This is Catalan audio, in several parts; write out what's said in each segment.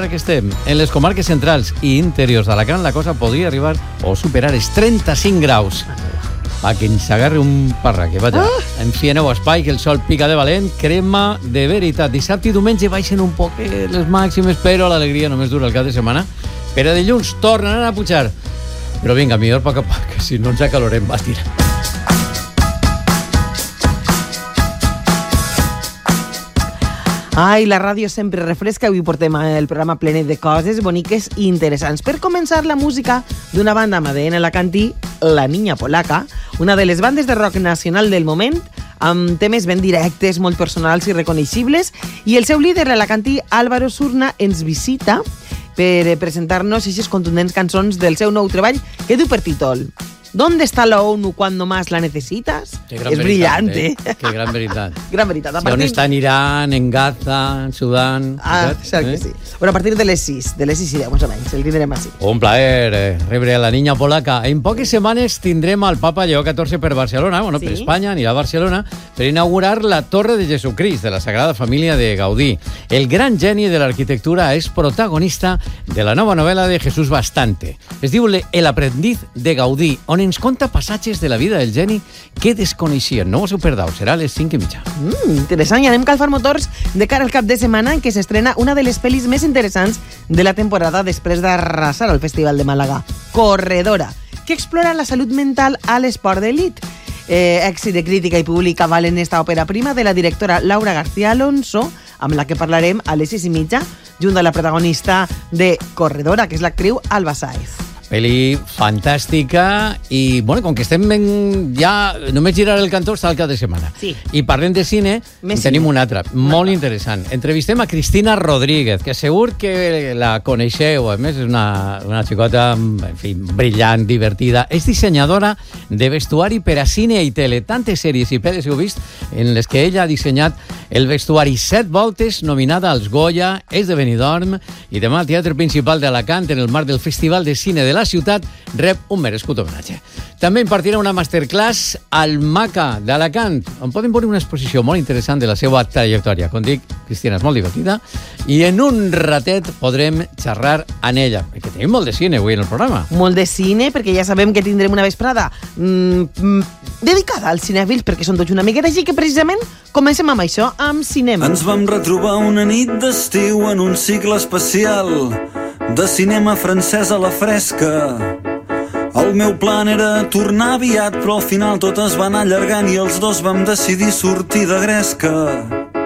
ara que estem en les comarques centrals i interiors d'Alacant, la cosa podria arribar o superar els 35 graus. A que ens agarri un parraque, vaja. Enfieneu espai, que el sol pica de valent, crema de veritat. Dissabte i diumenge baixen un poc les màximes, però l'alegria només dura el cap de setmana. Per a dilluns tornaran a pujar. Però vinga, millor poc a poc, que si no ens acalorem, va, tira. Ai, la ràdio sempre refresca. Avui portem el programa plenet de coses boniques i interessants. Per començar, la música d'una banda amb ADN alacantí, La Niña Polaca, una de les bandes de rock nacional del moment, amb temes ben directes, molt personals i reconeixibles, i el seu líder, l'alacantí Álvaro Surna, ens visita per presentar-nos aquestes contundents cançons del seu nou treball que du per títol ¿Dónde está la ONU cuando más la necesitas? Es brillante. Qué gran veritat. Gran veritat. Si on està en Iran, en Gaza, en Sudán... cert que sí. Bueno, a partir de les 6 i 10, més o menys, el tindrem així. Un plaer rebre a La Niña Polaca. En poques setmanes tindrem al Papa Lleó XIV per Barcelona, bueno, per Espanya, anirà a Barcelona, per inaugurar la Torre de Jesucrist, de la Sagrada Família de Gaudí. El gran geni de l'arquitectura és protagonista de la nova novel·la de Jesús Bastante. Es diu El aprendiz de Gaudí, on ens conta passatges de la vida del geni que desconeixien. No us ho perdeu, serà a les 5:30. Interessant, i anem a calfar motors de cara al cap de setmana en què s'estrena una de les pel·lis més interessants de la temporada després d'arrasar al Festival de Màlaga, Corredora, que explora la salut mental a l'esport d'elit. Èxit de crítica i pública valen esta òpera prima de la directora Laura García Alonso, amb la que parlarem a les 6:30, junt a la protagonista de Corredora, que és l'actriu Alba Sáez. Pel·li fantàstica i, bueno, com que estem ja només girar el cantó està al cap de setmana. Sí. I parlem de cine, tenim un altre, molt interessant. Entrevistem a Cristina Rodríguez, que segur que la coneixeu, a més és una xicota, en fi, brillant, divertida. És dissenyadora de vestuari per a cine i tele. Tantes sèries i pel·lis heu vist en les que ella ha dissenyat el vestuari 7 voltes, nominada als Goya, és de Benidorm, i demà al Teatre Principal d'Alacant, en el marc del Festival de Cine de la ciutat, rep un merescut homenatge. També impartirà una masterclass al MACA d'Alacant, on poden veure una exposició molt interessant de la seva trajectòria. Com dic, Cristina és molt divertida, i en un ratet podrem xerrar amb ella, perquè tenim molt de cine avui en el programa. Molt de cine, perquè ja sabem que tindrem una vesprada dedicada als cinèfils, perquè són tots una miqueta, així que precisament comencem amb això, amb cinema. Ens vam retrobar una nit d'estiu en un cicle especial de cinema francès a la fresca. El meu plan era tornar aviat, però al final tot es va anar allargant i els dos vam decidir sortir de gresca.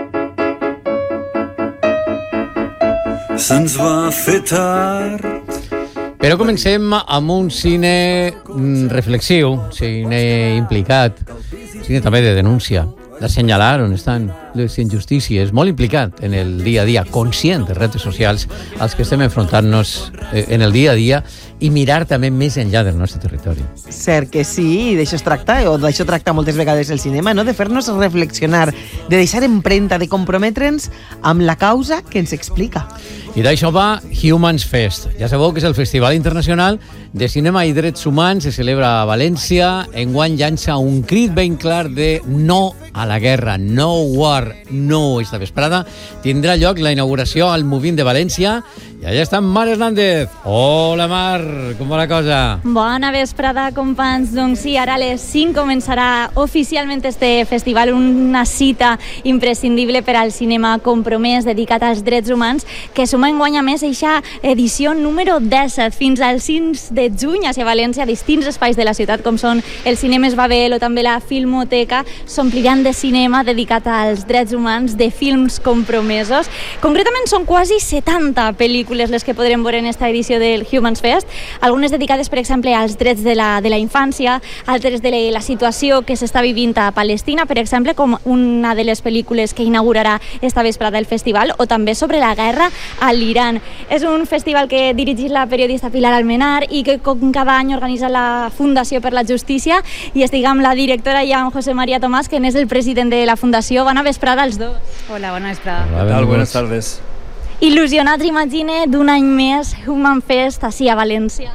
Se'ns va fer tard. Però comencem amb un cine reflexiu, cine implicat, cine també de denúncia, d'assenyalar on estan les injustícies, molt implicat en el dia a dia, conscient de reptes socials als que estem enfrontant-nos en el dia a dia i mirar també més enllà del nostre territori. Cert que sí, i d'això es tracta, o d'això tracta moltes vegades el cinema, no? De fer-nos reflexionar, de deixar empremta, de comprometre'ns amb la causa que ens explica. I d'això va Humans Fest. Ja sabeu que és el Festival Internacional de Cinema i Drets Humans, se celebra a València. Enguany llança un crit ben clar de no a la guerra, no war, no. Esta vesprada tindrà lloc la inauguració al Movim de València i allà està Mar Hernández. Hola Mar, com va la cosa? Bona vesprada, companys. Doncs sí, ara a les 5 començarà oficialment este festival, una cita imprescindible per al cinema compromès dedicat als drets humans, que suma enguany a més eixa edició número 17 fins al 5 de juny a València. Distints espais de la ciutat, com són el Cinemes Babel o també la Filmoteca, s'ompliran de cinema dedicat als drets humans, de films compromesos. Concretament són quasi 70 pel·lícules les que podrem veure en esta edició del Humans Fest, algunes dedicades, per exemple, als drets de la infància, altres de la situació que s'està vivint a Palestina, per exemple, com una de les pel·lícules que inaugurarà esta vesprada el festival, o també sobre la guerra a l'Iran. És un festival que dirigeix la periodista Pilar Almenar i que com cada any organitza la Fundació per la Justícia, i estic amb la directora i amb José María Tomás, que és el president de la Fundació. Bona vesprada als dos. Hola, bona vesprada. Hola, ¿Qué tal? Buenas tardes. Il·lusionats, imagine, d'un any més Human Fest així a València.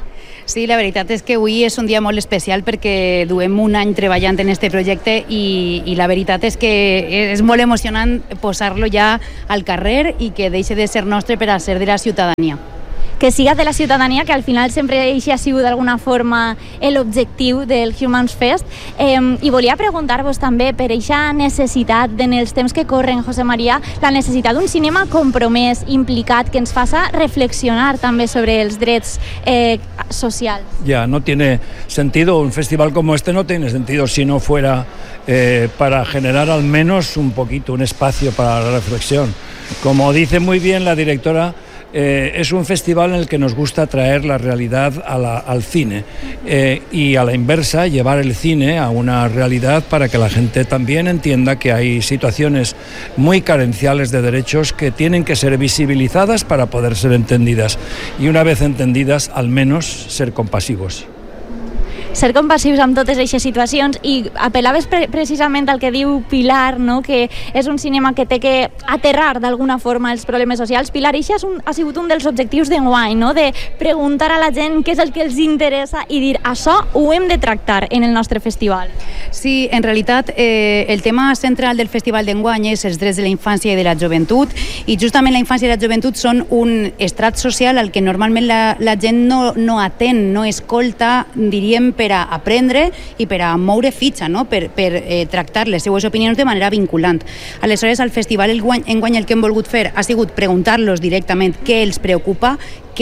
Sí, la veritat és que avui és un dia molt especial perquè duem un any treballant en este projecte i la veritat és que és molt emocionant posar-lo ja al carrer i que deixi de ser nostre per a ser de la ciutadania. Que siga de la ciutadania, que al final sempre ha sigut d'alguna forma l'objectiu del Humans Fest. I volia preguntar-vos també per aquesta necessitat, en els temps que corren, José María, la necessitat d'un cinema compromès, implicat, que ens faça reflexionar també sobre els drets socials. Ya, no tiene sentido, un festival como este no tiene sentido si no fuera para generar al menos un poquito, un espacio para la reflexión. Como dice muy bien la directora, es un festival en el que nos gusta traer la realidad al cine y a la inversa, llevar el cine a una realidad para que la gente también entienda que hay situaciones muy carenciales de derechos que tienen que ser visibilizadas para poder ser entendidas y una vez entendidas, al menos ser compasivos. Ser compassius amb totes aquestes situacions, i apel·laves precisament al que diu Pilar, no? Que és un cinema que té que aterrar d'alguna forma els problemes socials. Pilar, això ha sigut un dels objectius d'enguany, no? De preguntar a la gent què és el que els interessa i dir, això ho hem de tractar en el nostre festival. Sí, en realitat el tema central del festival d'enguany és els drets de la infància i de la joventut, i justament la infància i la joventut són un estrat social al que normalment la gent no atén, no escolta, diríem, per a aprendre i per a moure fitxa, no? per tractar les seues opinions de manera vinculant. Aleshores, al festival enguany el que hem volgut fer ha sigut preguntar-los directament què els preocupa,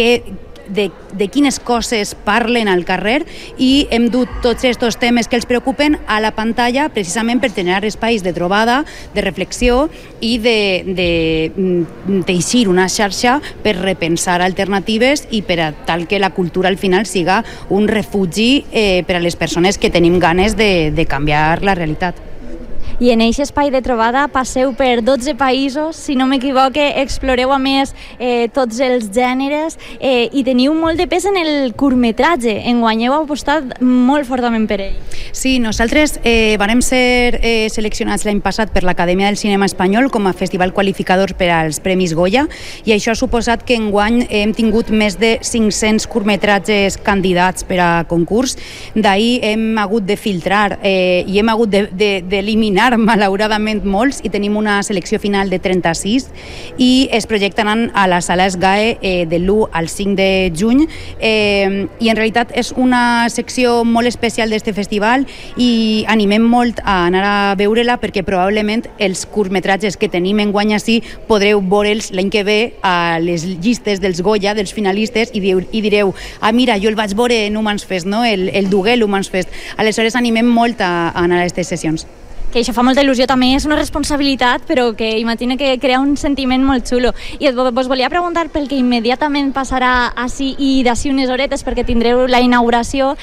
de quines coses parlen al carrer, i hem dut tots aquests temes que els preocupen a la pantalla precisament per generar espais de trobada, de reflexió i de teixir una xarxa per repensar alternatives i per a tal que la cultura al final siga un refugi per a les persones que tenim ganes de canviar la realitat. I en aquest espai de trobada passeu per 12 països, si no m'equivoque, exploreu a més tots els gèneres i teniu molt de pes en el curtmetratge. Enguany heu apostat molt fortament per ell. Sí, nosaltres vam ser seleccionats l'any passat per l'Acadèmia del Cinema Espanyol com a festival qualificador per als Premis Goya, i això ha suposat que enguany hem tingut més de 500 curtmetratges candidats per a concurs. D'ahir hem hagut de filtrar i hem hagut d'eliminar malauradament molts, i tenim una selecció final de 36 i es projectaran a la sala SGAE de l'1 al 5 de juny, i en realitat és una secció molt especial d'este festival i animem molt a anar a veure-la, perquè probablement els curtmetratges que tenim enguany així podreu veure'ls l'any que ve a les llistes dels Goya, dels finalistes, i direu, mira, jo el vaig veure en Humans Fest, no? el dugué Humans Fest. Aleshores animem molt a anar a aquestes sessions. Que això fa molta il·lusió, també és una responsabilitat, però que imagina que crea un sentiment molt xulo. I vos volia preguntar pel que immediatament passarà així i d'ací unes horetes, perquè tindreu la inauguració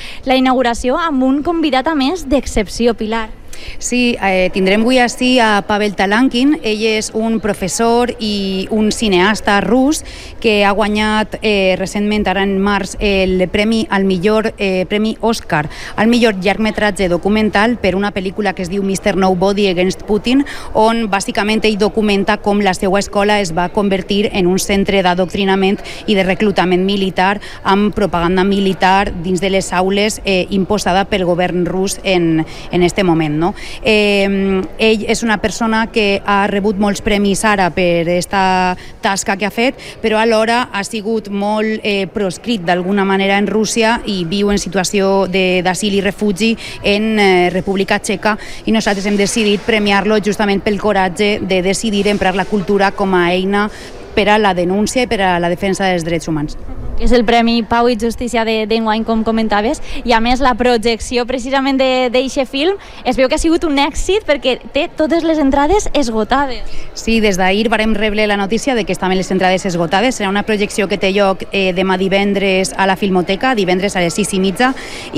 amb un convidat a més d'excepció, Pilar. Sí, tindrem avui així a Pavel Talankin. Ell és un professor i un cineasta rus que ha guanyat recentment, ara en març, el premi al millor premi Òscar al millor llargmetratge documental per una pel·lícula que es diu Mr. Nobody Against Putin, on bàsicament ell documenta com la seva escola es va convertir en un centre d'adoctrinament i de reclutament militar, amb propaganda militar dins de les aules imposada pel govern rus en este moment, no? Ell és una persona que ha rebut molts premis ara per aquesta tasca que ha fet, però alhora ha sigut molt proscrit d'alguna manera en Rússia i viu en situació d'asil i refugi en República Txeca, i nosaltres hem decidit premiar-lo justament pel coratge de decidir emprar la cultura com a eina per a la denúncia i per a la defensa dels drets humans. És el Premi Pau i Justícia d'enguany, com comentaves, i a més la projecció precisament d'eixe film es veu que ha sigut un èxit perquè té totes les entrades esgotades. Sí, des d'ahir varem rebre la notícia de que estaven les entrades esgotades. Serà una projecció que té lloc demà divendres a la Filmoteca, divendres a les 6:30,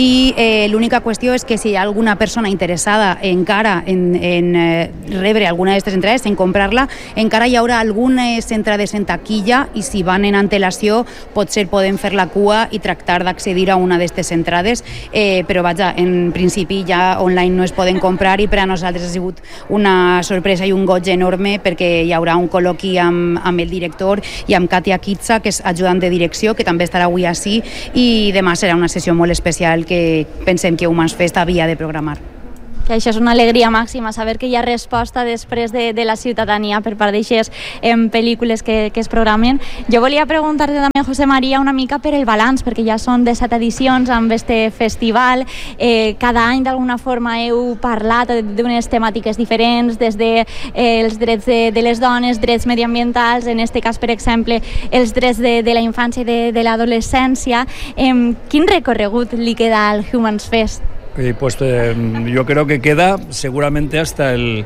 i l'única qüestió és que si hi ha alguna persona interessada encara en rebre alguna d'aquestes entrades, en comprar-la, encara hi haurà algunes entrades en taquilla, i si van en antelació pot ser poden fer la cua i tractar d'accedir a una d'aquestes entrades, però vaja, en principi ja online no es poden comprar i per a nosaltres ha sigut una sorpresa i un goig enorme perquè hi haurà un col·loqui amb el director i amb Katia Kitza, que és ajudant de direcció, que també estarà avui ací, i demà serà una sessió molt especial que pensem que Humans Fest havia de programar. Que això és una alegria màxima, saber que hi ha resposta després de la ciutadania per part d'aixes pel·lícules que es programen. Jo volia preguntar-te també, José María, una mica per el balanç, perquè ja són 17 edicions amb este festival. Cada any d'alguna forma heu parlat d'unes temàtiques diferents, des dels drets de les dones, drets mediambientals, en este cas, per exemple, els drets de la infància i de l'adolescència. Quin recorregut li queda al Humans Fest? Pues yo creo que queda seguramente hasta el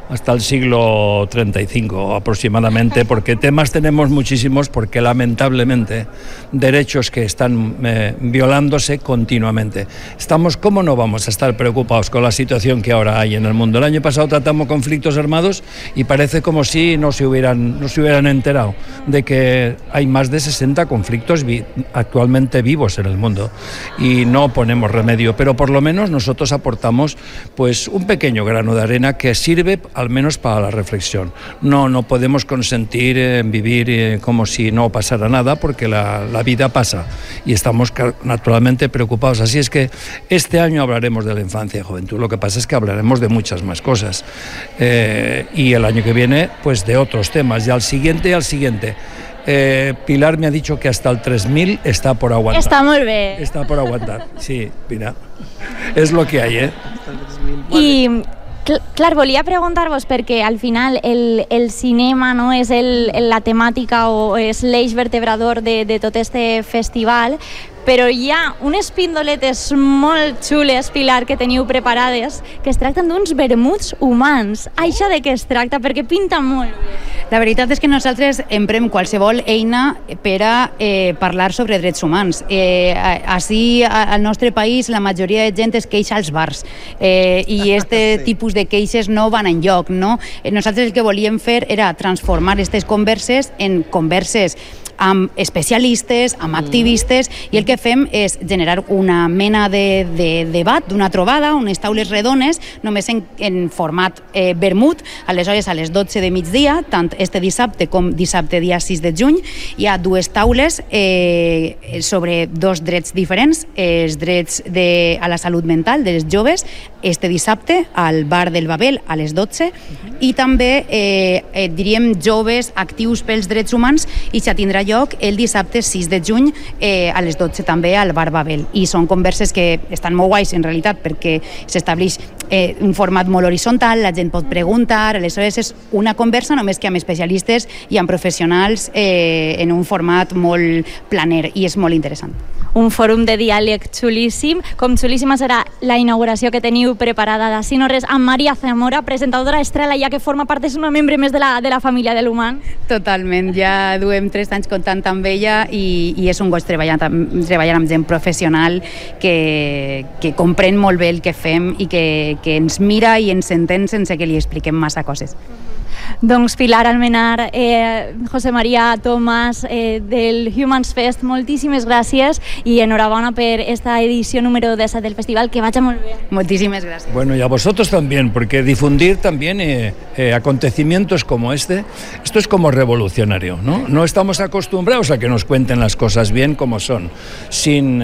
siglo 35 aproximadamente, porque temas tenemos muchísimos, porque lamentablemente derechos que están violándose continuamente. ¿Cómo no vamos a estar preocupados con la situación que ahora hay en el mundo? El año pasado tratamos conflictos armados y parece como si no se hubieran enterado de que hay más de 60 conflictos actualmente vivos en el mundo y no ponemos remedio, pero por lo menos nosotros aportamos pues un pequeño grano de arena que sirve al menos para la reflexión. No podemos consentir en vivir como si no pasara nada, porque la vida pasa y estamos naturalmente preocupados. Así es que este año hablaremos de la infancia y juventud. Lo que pasa es que hablaremos de muchas más cosas. Y el año que viene, pues de otros temas. Y al siguiente. Pilar me ha dicho que hasta el 3000 está por aguantar. Està molt bé. Está por aguantar, sí, mira. Es lo que hay, I clar, volia preguntar-vos perquè al final el cinema no és la temàtica o és l'eix vertebrador de tot este festival, però hi ha unes pindoletes molt xules, Pilar, que teniu preparades, que es tracten d'uns vermuts humans. Això de què es tracta? Perquè pinta molt bé. La veritat és que nosaltres emprem qualsevol eina per a parlar sobre drets humans. Així, al nostre país, la majoria de gent es queixa als bars i aquest tipus de queixes no van enlloc, no? Nosaltres el que volíem fer era transformar aquestes converses en converses amb especialistes, amb activistes, i el que fem és generar una mena de debat, d'una trobada, unes taules redones, només en format vermut. Aleshores, a les 12 de migdia, tant este dissabte com dissabte dia 6 de juny, hi ha dues taules sobre dos drets diferents, els drets a la salut mental dels joves, este dissabte al bar del Babel a les 12, i també, diríem, joves actius pels drets humans, i ja tindrà lloc el dissabte 6 de juny a les 12 també al bar Babel. I són converses que estan molt guais en realitat, perquè s'estableix un format molt horitzontal, la gent pot preguntar, aleshores és una conversa només que amb especialistes i amb professionals en un format molt planer, i és molt interessant. Un fòrum de diàleg xulíssim. Com xulíssima serà la inauguració que teniu preparada d'Ací no res amb Maria Zamora, presentadora estrella, ja que forma part, és una membre més de la família de l'Human. Totalment, ja duem 3 anys comptant amb ella i és un goig treballar amb gent professional que comprèn molt bé el que fem i que ens mira i ens entén sense que li expliquem massa coses. Doncs Pilar Almenar, José María, Tomàs, del Humans Fest, moltíssimes gràcies i enhorabona per esta edició número 17 del festival, que vaya molt bé. Muchísimas gracias. Bueno, y a vosotros también, porque difundir también acontecimientos como esto es como revolucionario, ¿no? No estamos acostumbrados a que nos cuenten las cosas bien como son, sin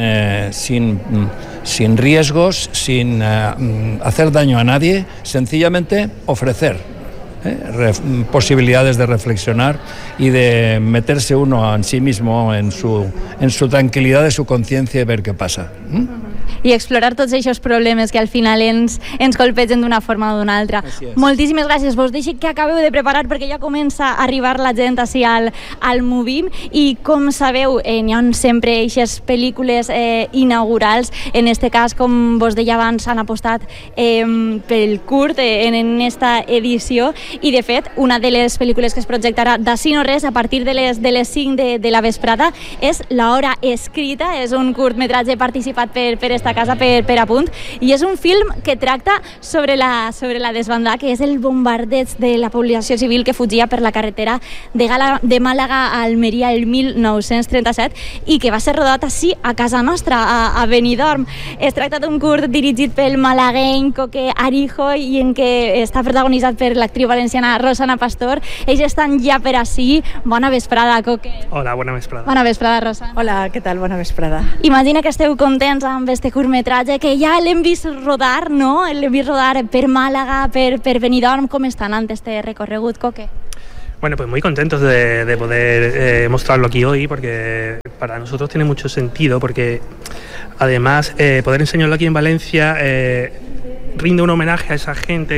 riesgos, sin hacer daño a nadie, sencillamente ofrecer posibilidades de reflexionar y de meterse uno en sí mismo, en su tranquilidad de su conciencia, y ver qué pasa. I explorar tots aquests problemes que al final ens colpegen d'una forma o d'una altra. Moltíssimes gràcies. Vos deixo que acabeu de preparar perquè ja comença a arribar la gent així al Movim, i com sabeu, n'hi ha sempre aquestes pel·lícules inaugurals. En este cas, com vos deia abans, han apostat pel curt en esta edició, i de fet una de les pel·lícules que es projectarà d'Ací no res a partir de les 5 de la vesprada és L'hora escrita. És un curtmetratge participat per esta aquesta casa per a punt, i és un film que tracta sobre la desbandada, que és el bombardeig de la població civil que fugia per la carretera de Màlaga a Almeria el 1937 i que va ser rodat així a casa nostra, a Benidorm. Es tracta d'un curt dirigit pel malagueny Coque Arijo i en què està protagonitzat per l'actriu valenciana Rosana Pastor. Ells estan ja per ací. Bona vesprada, Coque. Hola, bona vesprada. Bona vesprada, Rosana. Hola, què tal? Bona vesprada. Imagina que esteu contents amb este curtmetratge, que ja l'hem vist rodar, no? L'hem vist rodar per Màlaga, per Benidorm. Com està anant este recorregut, Coque? Bueno, pues muy contentos de poder mostrarlo aquí hoy, porque para nosotros tiene mucho sentido, porque además poder enseñarlo aquí en Valencia rinde un homenaje a esa gente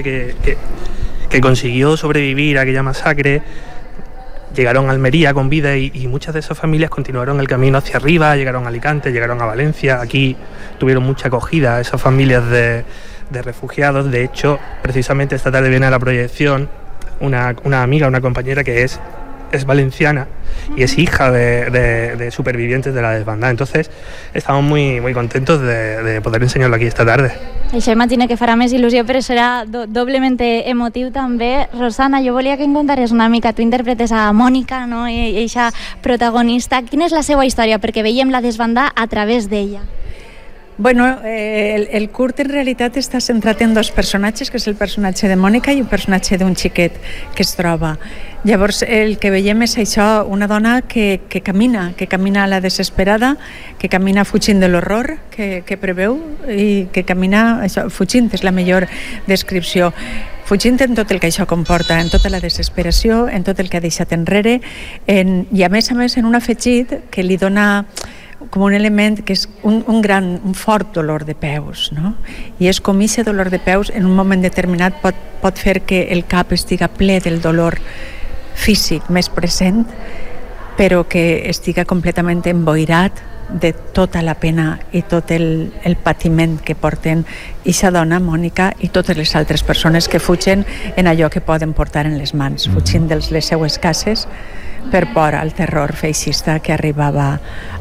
que consiguió sobrevivir a aquella masacre. Llegaron a Almería con vida y muchas de esas familias continuaron el camino hacia arriba, llegaron a Alicante, llegaron a Valencia. Aquí tuvieron mucha acogida esas familias de refugiados. De hecho, precisamente esta tarde viene a la proyección una amiga, una compañera que es valenciana y es hija de supervivientes de la desbandada. Entonces estamos muy contentos de poder enseñarlo aquí esta tarde. Això imagina que farà més il·lusió, però serà doblement emotiu també. Rosana, jo volia que em contares una mica, tu interpretes a Mònica, no? I eixa protagonista. Quina és la seva història? Perquè veiem la desbandada a través d'ella. Bueno, el curt en realitat està centrat en dos personatges, que és el personatge de Mònica i un personatge d'un xiquet que es troba. Llavors el que veiem és això, una dona que camina a la desesperada, que camina fugint de l'horror que preveu i que camina això, fugint, és la millor descripció. Fugint en tot el que això comporta, en tota la desesperació, en tot el que ha deixat enrere, i a més en un afegit que li dona com un element que és un fort dolor de peus, no? I és com aquest dolor de peus en un moment determinat pot fer que el cap estiga ple del dolor físic més present, però que estiga completament emboirat de tota la pena i tot el patiment que porten aquesta dona, Mònica, i totes les altres persones que fugen en allò que poden portar en les mans, fugint de les seues cases per por al terror feixista que arribava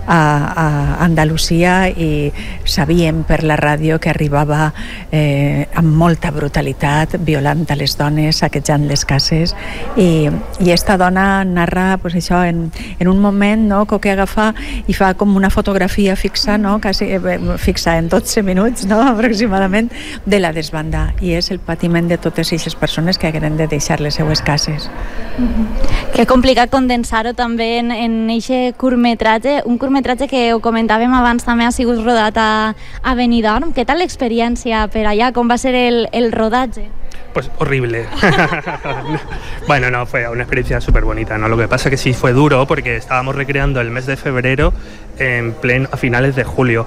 a Andalusia, i sabíem per la ràdio que arribava amb molta brutalitat, violant a les dones, saquejant les cases, i esta dona narra pues, això en un moment, no, que agafa i fa com una fotografia fixa, no, quasi fixa en 12 minuts, no, aproximadament, de la desbandada, i és el patiment de totes aquestes persones que hagueren de deixar les seues cases. Que complicat condensar-ho també en eixe curtmetratge, un curtmetratge que ho comentàvem abans, també ha sigut rodat a Benidorm. Què tal l'experiència per allà? Com va ser el rodatge? Pues horrible. Bueno, no, fue una experiencia súper bonita, ¿no? Lo que pasa que sí fue duro porque estábamos recreando el mes de febrero a finales de junio.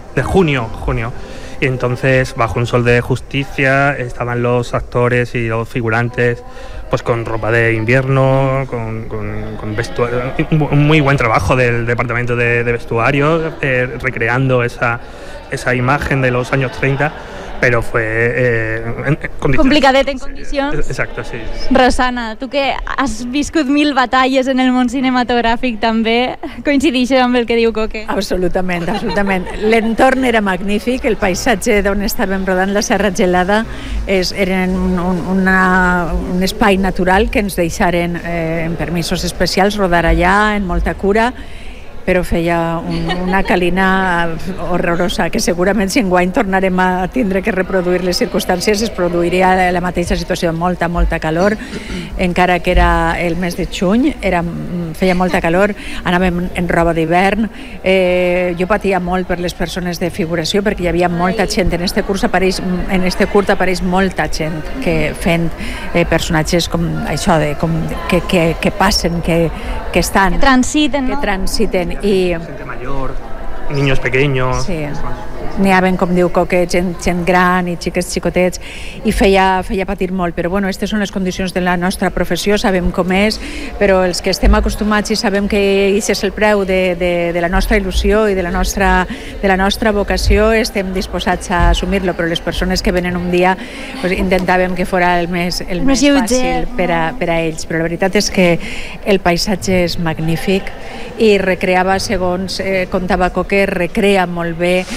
Y entonces, bajo un sol de justicia, estaban los actores y los figurantes pues con ropa de invierno, con vestuario, un muy buen trabajo del departamento de vestuario, recreando esa imagen de los años 30, pero fue complicadet en condicions. Exacte, sí. Rosana, tu que has viscut 1000 batalles en el món cinematogràfic també, coincideixes amb el que diu Coque? Absolutament. L'entorn era magnífic, el paisatge d'on estàvem rodant la Serra Gelada era un espai natural que ens deixaren en permisos especials rodar allà, en molta cura, però feia una calina horrorosa, que segurament si enguany tornarem a tindre que reproduir les circumstàncies es produiria la mateixa situació, molta calor, encara que era el mes de juny, feia molta calor, anàvem en roba d'hivern, jo patia molt per les persones de figuració perquè hi havia molta gent, en este curt apareix molta gent que fent personatges com això, que passen, que estan, que transiten, y gente mayor, niños pequeños. Sí. N'hi havia, com diu Coque, gent gran i xiques xicotets, i feia patir molt, però bueno, aquestes són les condicions de la nostra professió, sabem com és, però els que estem acostumats i sabem que aquest és el preu de la nostra il·lusió i de la nostra vocació, estem disposats a assumir-lo, però les persones que venen un dia pues, intentàvem que fos el més fàcil per a ells, però la veritat és que el paisatge és magnífic i recreava, segons contava Coque, recrea molt bé la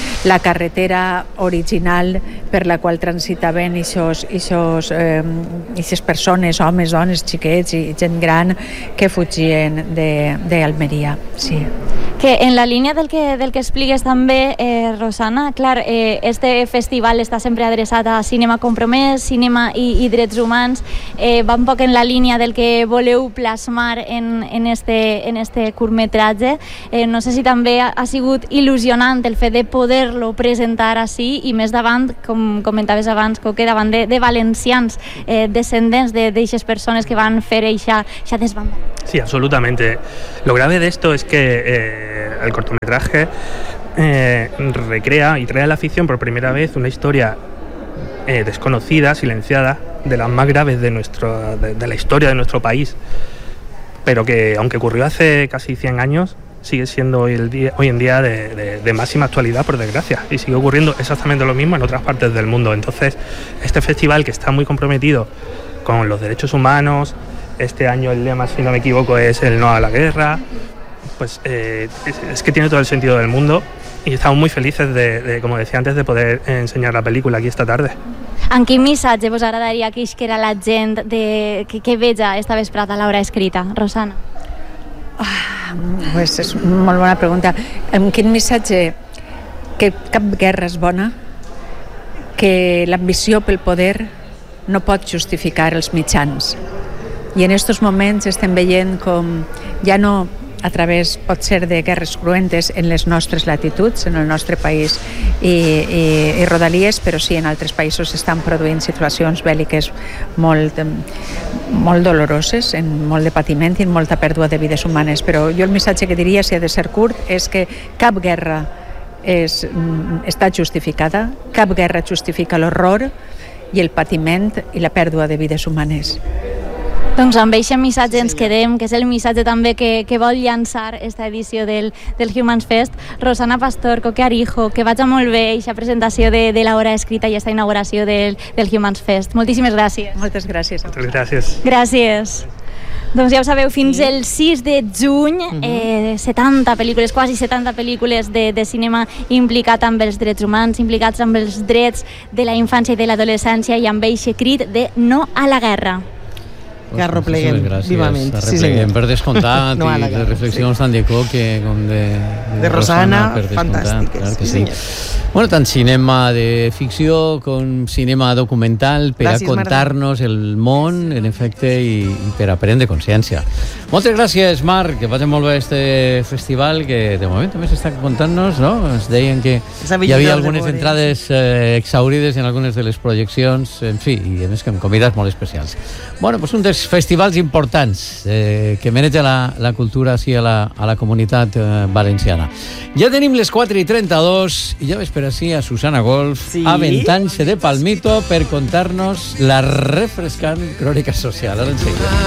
carretera original per la qual transitaven aquestes persones, homes, dones, xiquets i gent gran que fugien d'Almeria. Sí. Que en la línia del que expliques també, Rosana, clar, este festival està sempre adreçat a cinema compromès, cinema i drets humans, va un poc en la línia del que voleu plasmar en este curtmetratge. No sé si també ha sigut il·lusionant el fet de poder-lo presentar així i més davant, com comentaves abans, Coque, davant de valencians descendents d'aquestes persones que van fer eixa desbandada. Sí, absolutamente. Lo grave de esto es que el cortometraje recrea y trae a la ficción por primera vez una historia desconocida, silenciada, de las más graves de la historia de nuestro país, pero que aunque ocurrió hace casi 100 años, sigue siendo hoy en día de máxima actualidad, por desgracia, y sigue ocurriendo exactamente lo mismo en otras partes del mundo. Entonces, este festival, que está muy comprometido con los derechos humanos, este año el lema, si no me equivoco, es el no a la guerra, pues es que tiene todo el sentido del mundo, y estamos muy felices de, como decía antes, de poder enseñar la película aquí esta tarde. En quin missatge vos agradaria que isquera la gent que veja esta vesprada l'obra escrita? Rosana. Pues és una molt bona pregunta. En quin missatge? Que cap guerra és bona, que l'ambició pel poder no pot justificar els mitjans. I en aquests moments estem veient com ja no a través, pot ser, de guerres cruentes en les nostres latituds, en el nostre país i rodalies, però sí, en altres països s'estan produint situacions bèl·liques molt doloroses, en molt de patiment i en molta pèrdua de vides humanes. Però jo el missatge que diria, si ha de ser curt, és que cap guerra està justificada, cap guerra justifica l'horror i el patiment i la pèrdua de vides humanes. Doncs amb aquest missatge ens quedem, que és el missatge també que vol llançar esta edició del Humans Fest. Rosana Pastor, Coque Arijo, que vagi molt bé aquesta presentació de l'obra escrita i aquesta inauguració del Humans Fest. Moltíssimes gràcies. Moltes gràcies. Moltes gràcies. Gràcies. Doncs ja ho sabeu, fins el 6 de juny, 70 pel·lícules, quasi 70 pel·lícules de cinema implicat amb els drets humans, implicats amb els drets de la infància i de l'adolescència i amb aquest crit de no a la guerra. Que arrepleguem vivament. Arrepleguem, per descomptat, no i les reflexions tant de Coque com de Rosana, fantàstiques. Clar que sí. Bueno, tant cinema de ficció com cinema documental per a contar-nos el món, en efecte, i per a prendre consciència. Moltes gràcies, Marc, que vagi molt bé este festival, que de moment també s'està contant-nos, no? Ens deien que hi havia algunes entrades exaurides en algunes de les projeccions, en fi, i a més que amb convidats molt especials. Bueno, doncs un dels festivals importants que maneja la cultura així a la comunitat valenciana. Ja tenim les 4:32 i ja ves per així a Susana Golf aventant-se de palmito per contar-nos la refrescant crònica social. Ara en seguida.